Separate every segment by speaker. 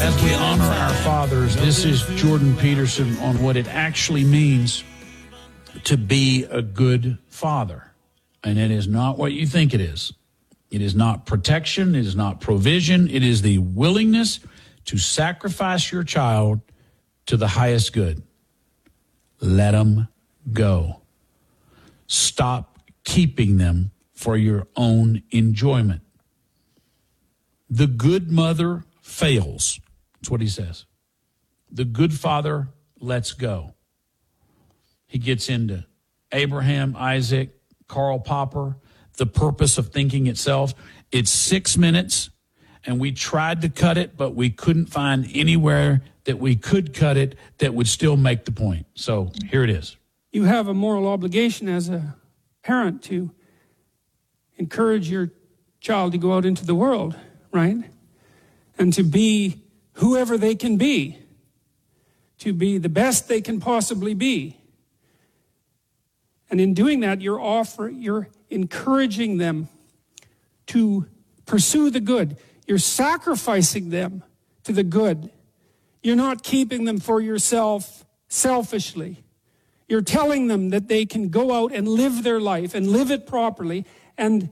Speaker 1: As we honor our fathers, this is Jordan Peterson on what it actually means to be a good father. And it is not what you think it is. It is not protection. It is not provision. It is the willingness to sacrifice your child to the highest good. Let them go. Stop keeping them for your own enjoyment. The good mother fails. That's what he says. The good father lets go. He gets into Abraham, Isaac, Karl Popper, the purpose of thinking itself. It's 6 minutes, and we tried to cut it, but we couldn't find anywhere that we could cut it that would still make the point. So here it is.
Speaker 2: You have a moral obligation as a parent to encourage your child to go out into the world, right? And to be whoever they can be, to be the best they can possibly be. And in doing that, you're encouraging them to pursue the good. You're sacrificing them to the good. You're not keeping them for yourself selfishly. You're telling them that they can go out and live their life and live it properly. And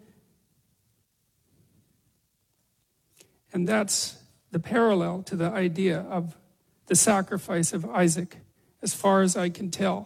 Speaker 2: that's the parallel to the idea of the sacrifice of Isaac, as far as I can tell.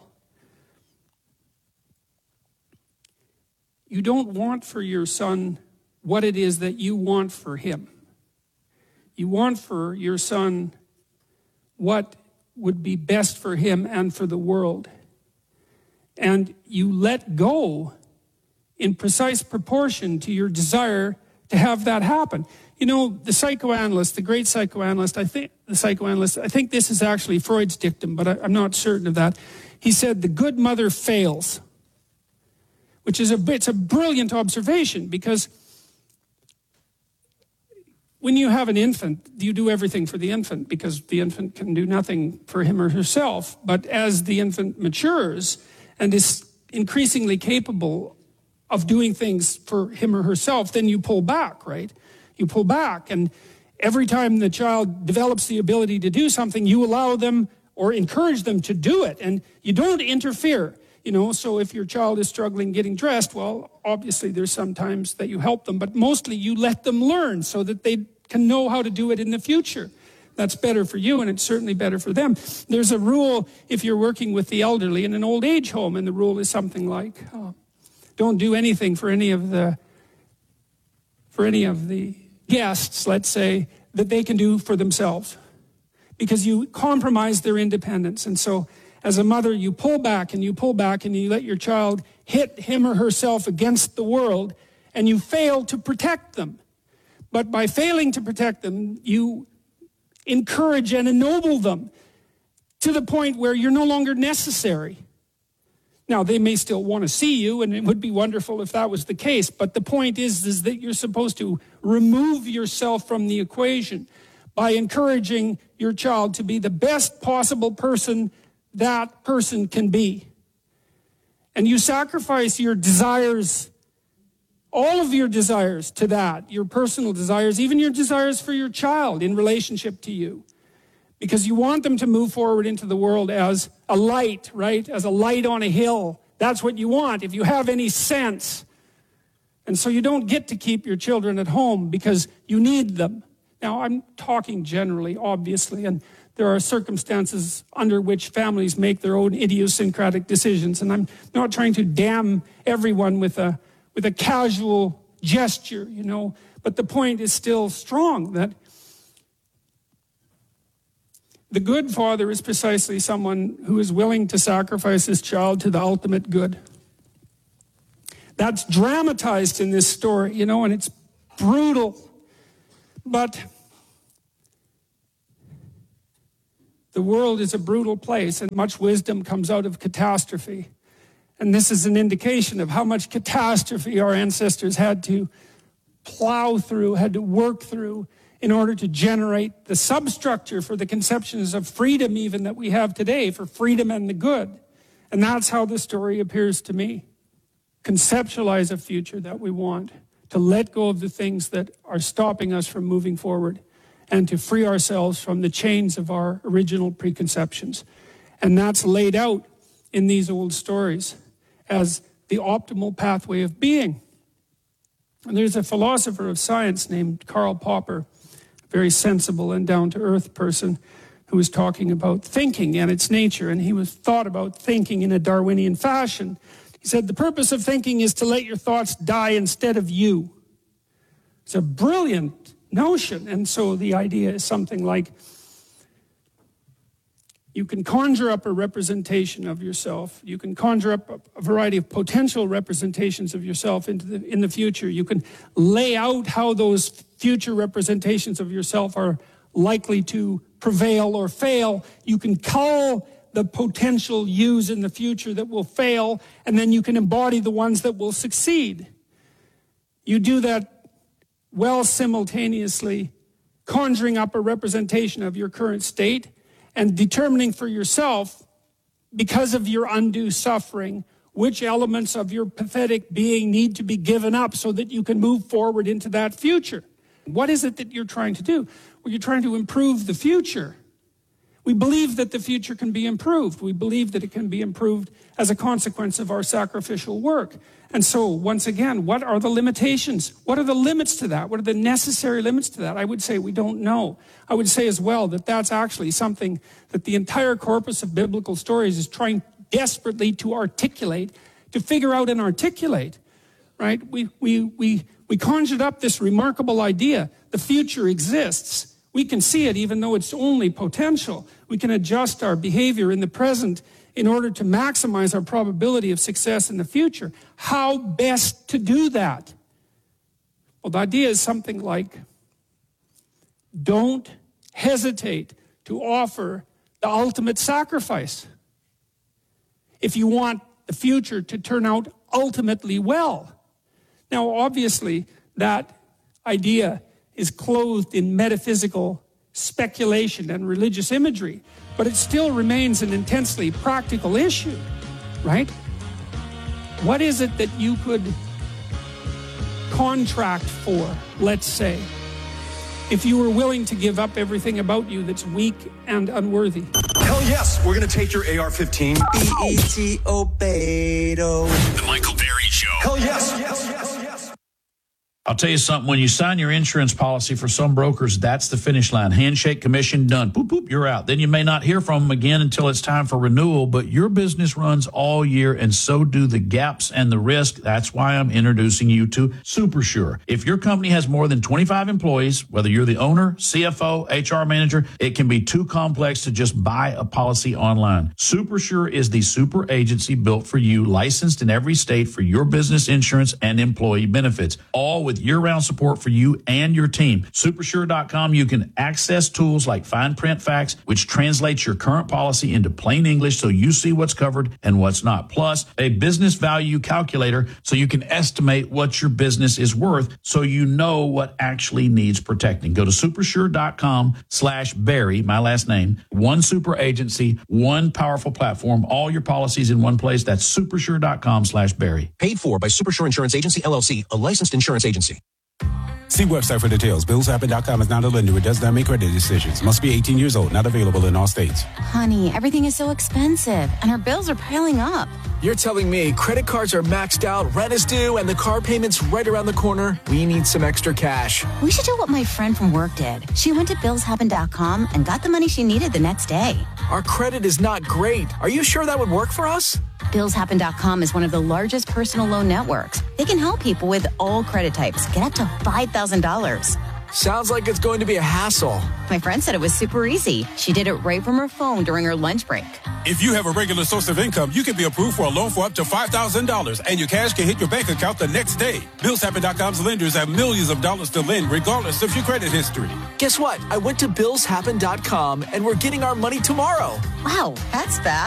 Speaker 2: You don't want for your son what it is that you want for him. You want for your son what would be best for him and for the world. And you let go in precise proportion to your desire to have that happen. You know, the great psychoanalyst, I think this is actually Freud's dictum, but I'm not certain of that. He said the good mother fails, which is it's a brilliant observation, because when you have an infant, you do everything for the infant because the infant can do nothing for him or herself. But as the infant matures and is increasingly capable of doing things for him or herself, then you pull back, right? You pull back, and every time the child develops the ability to do something, you allow them or encourage them to do it, and you don't interfere. You know, so if your child is struggling getting dressed, well, obviously there's some times that you help them, but mostly you let them learn so that they can know how to do it in the future. That's better for you, and it's certainly better for them. There's a rule if you're working with the elderly in an old age home, and the rule is something like, don't do anything for any of the guests, let's say, that they can do for themselves, because you compromise their independence. And so as a mother, you pull back and you let your child hit him or herself against the world, and you fail to protect them. But by failing to protect them, you encourage and ennoble them to the point where you're no longer necessary. Now, they may still want to see you, and it would be wonderful if that was the case, but the point is that you're supposed to remove yourself from the equation by encouraging your child to be the best possible person that person can be. And you sacrifice your desires, all of your desires, to that, your personal desires, even your desires for your child in relationship to you. Because you want them to move forward into the world as a light, right? As a light on a hill. That's what you want, if you have any sense. And so you don't get to keep your children at home because you need them. Now, I'm talking generally, obviously, and there are circumstances under which families make their own idiosyncratic decisions. And I'm not trying to damn everyone with a casual gesture, you know. But the point is still strong, that the good father is precisely someone who is willing to sacrifice his child to the ultimate good. That's dramatized in this story, you know, and it's brutal. But the world is a brutal place, and much wisdom comes out of catastrophe. And this is an indication of how much catastrophe our ancestors had to plow through, had to work through, in order to generate the substructure for the conceptions of freedom even that we have today, for freedom and the good. And that's how the story appears to me. Conceptualize a future that we want, to let go of the things that are stopping us from moving forward, and to free ourselves from the chains of our original preconceptions. And that's laid out in these old stories as the optimal pathway of being. And there's a philosopher of science named Karl Popper, a very sensible and down-to-earth person, who was talking about thinking and its nature, and he was thought about thinking in a Darwinian fashion. He said, the purpose of thinking is to let your thoughts die instead of you. It's a brilliant notion, and so the idea is something like, you can conjure up a representation of yourself. You can conjure up a variety of potential representations of yourself in the future. You can lay out how those future representations of yourself are likely to prevail or fail. You can cull the potential yous in the future that will fail, and then you can embody the ones that will succeed. You do that well simultaneously, conjuring up a representation of your current state and determining for yourself, because of your undue suffering, which elements of your pathetic being need to be given up so that you can move forward into that future. What is it that you're trying to do? Well, you're trying to improve the future. We believe that the future can be improved. We believe that it can be improved as a consequence of our sacrificial work. And so, once again, what are the limitations? What are the limits to that? What are the necessary limits to that? I would say we don't know. I would say as well that that's actually something that the entire corpus of biblical stories is trying desperately to articulate, to figure out and articulate, right? We conjured up this remarkable idea. The future exists. We can see it even though it's only potential. We can adjust our behavior in the present in order to maximize our probability of success in the future. How best to do that? Well, the idea is something like, don't hesitate to offer the ultimate sacrifice if you want the future to turn out ultimately well. Now, obviously, that idea is clothed in metaphysical speculation and religious imagery, but it still remains an intensely practical issue, right? What is it that you could contract for, let's say, if you were willing to give up everything about you that's weak and unworthy?
Speaker 3: Hell yes, we're going to take your AR-15.
Speaker 4: B-E-T-O, Beto.
Speaker 5: The Michael Berry Show.
Speaker 3: Hell yes.
Speaker 1: I'll tell you something. When you sign your insurance policy, for some brokers, that's the finish line. Handshake, commission, done. Boop, boop, you're out. Then you may not hear from them again until it's time for renewal, but your business runs all year, and so do the gaps and the risk. That's why I'm introducing you to SuperSure. If your company has more than 25 employees, whether you're the owner, CFO, HR manager, it can be too complex to just buy a policy online. SuperSure is the super agency built for you, licensed in every state for your business insurance and employee benefits, all with year-round support for you and your team. Supersure.com, you can access tools like Fine Print Facts, which translates your current policy into plain English so you see what's covered and what's not. Plus, a business value calculator so you can estimate what your business is worth so you know what actually needs protecting. Go to supersure.com/Barry, my last name. One super agency, one powerful platform, all your policies in one place. That's supersure.com/Barry.
Speaker 5: Paid for by Supersure Insurance Agency, LLC, a licensed insurance agency.
Speaker 6: See website for details. BillsHappen.com is not a lender. It does not make credit decisions. Must be 18 years old. Not available in all states.
Speaker 7: Honey, everything is so expensive, and our bills are piling up.
Speaker 8: You're telling me credit cards are maxed out, rent is due, and the car payment's right around the corner? We need some extra cash.
Speaker 7: We should do what my friend from work did. She went to BillsHappen.com and got the money she needed the next day.
Speaker 8: Our credit is not great. Are you sure that would work for us?
Speaker 7: BillsHappen.com is one of the largest personal loan networks. They can help people with all credit types get up to $5,000.
Speaker 8: Sounds like it's going to be a hassle.
Speaker 7: My friend said it was super easy. She did it right from her phone during her lunch break.
Speaker 6: If you have a regular source of income, you can be approved for a loan for up to $5,000, and your cash can hit your bank account the next day. BillsHappen.com's lenders have millions of dollars to lend, regardless of your credit history.
Speaker 8: Guess what? I went to BillsHappen.com, and we're getting our money tomorrow.
Speaker 7: Wow, that's fast.